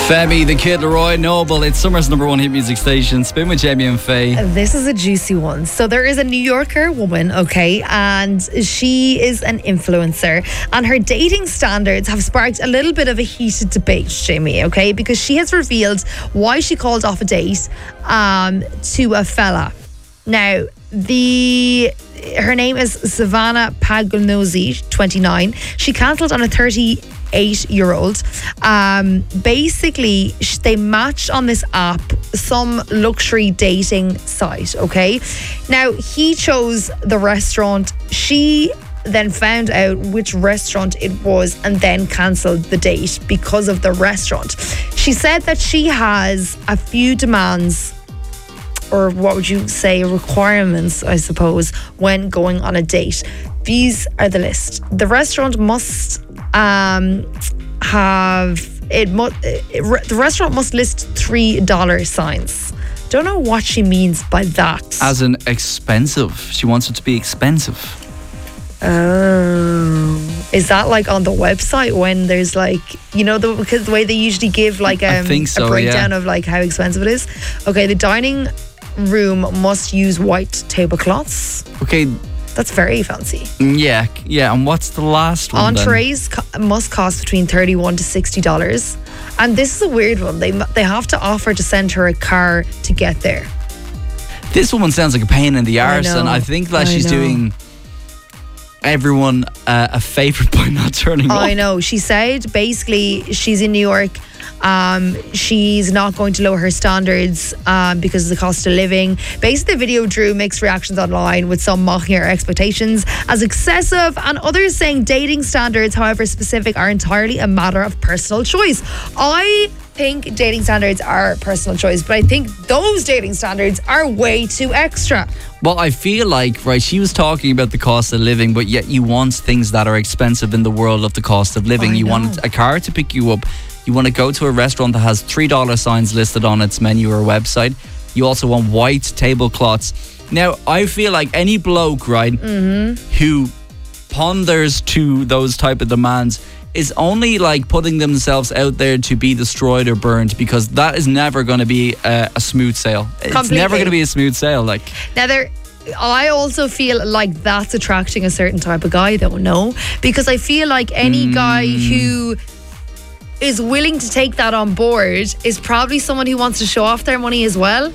Femi, the Kid Laroi, Noble. It's Summer's number one hit music station. Spin with Jamie and Faye. This is a juicy one. So there is a New Yorker woman, okay, and she is an influencer, and her dating standards have sparked a little bit of a heated debate, Jamie, okay, because she has revealed why she called off a date to a fella. Now, her name is Savannah Paganozzi, 29. She cancelled on a 38-year-old. Basically, they matched on this app, some luxury dating site, okay? Now, he chose the restaurant. She then found out which restaurant it was and then cancelled the date because of the restaurant. She said that she has a few demands, or what would you say, requirements, I suppose, when going on a date. These are the list. The restaurant must the restaurant must list $3 signs. Don't know what she means by that. As in expensive. She wants it to be expensive. Oh. Is that like on the website when there's like, you know, because the way they usually give like I think so, a breakdown of like how expensive it is. Okay, the dining room must use white tablecloths. Okay. That's very fancy. Yeah. And what's the last one? Entrees must cost between $31 to $60. And this is a weird one. They have to offer to send her a car to get there. This woman sounds like a pain in the arse, and I think that she's doing everyone a favour by not turning up. I know. She said basically she's in New York. She's not going to lower her standards because of the cost of living. Basically, the video drew mixed reactions online, with some mocking her expectations as excessive and others saying dating standards, however specific, are entirely a matter of personal choice. I think dating standards are personal choice, but I think those dating standards are way too extra. Well, I feel like, right, she was talking about the cost of living, but yet you want things that are expensive in the world of the cost of living. You want a car to pick you up. You want to go to a restaurant that has $3 signs listed on its menu or website. You also want white tablecloths. Now, I feel like any bloke, right, who ponders to those type of demands is only like putting themselves out there to be destroyed or burned, because that is never going to be a smooth sail. It's never going to be a smooth sail. Like, now, I also feel like that's attracting a certain type of guy, though, no? Because I feel like any guy who is willing to take that on board is probably someone who wants to show off their money as well.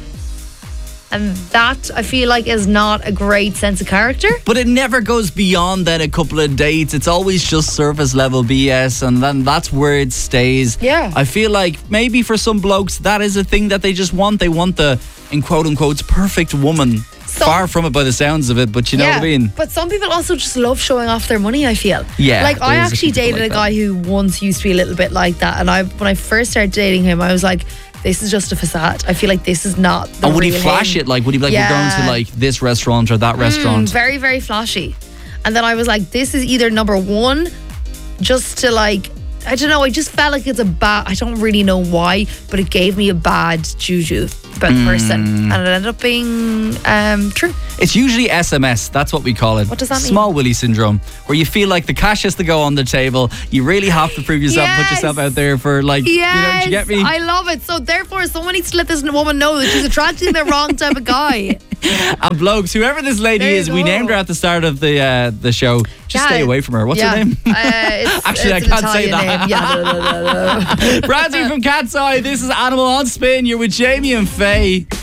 And that, I feel like, is not a great sense of character. But it never goes beyond then a couple of dates. It's always just surface level BS, and then that's where it stays. Yeah. I feel like maybe for some blokes that is a thing that they just want. They want the, in quote unquote, perfect woman. Far from it by the sounds of it, but you know what I mean. But some people also just love showing off their money, I feel. Yeah. Like, I actually dated a guy who once used to be a little bit like that, and when I first started dating him, I was like, this is just a facade. I feel like this is not the real And would he flash him. it? Like, would he be like, we're going to like this restaurant or that restaurant? Very, very flashy. And then I was like, this is either number one, just to like, I don't know, I just felt like it's a bad, I don't really know why, but it gave me a bad juju about the person, and it ended up being true. It's usually SMS, that's what we call it. What does that mean? Small willy syndrome, where you feel like the cash has to go on the table. You really have to prove yourself, put yourself out there for like, you know, do you get me? I love it. So therefore, someone needs to let this woman know that she's attracting the wrong type of guy. And blokes, whoever this lady is, we named her at the start of the show. Just stay away from her. What's her name? Actually, I can't say that. No. Bradley from Cat's Eye. This is Animal on Spin. You're with Jamie and Faye.